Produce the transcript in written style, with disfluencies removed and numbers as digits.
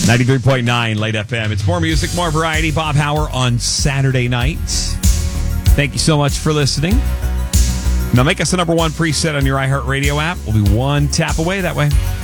93.9 Late FM. It's more music, more variety. Bob Hauer on Saturday nights. Thank you so much for listening. Now make us the number one preset on your iHeartRadio app. We'll be one tap away that way.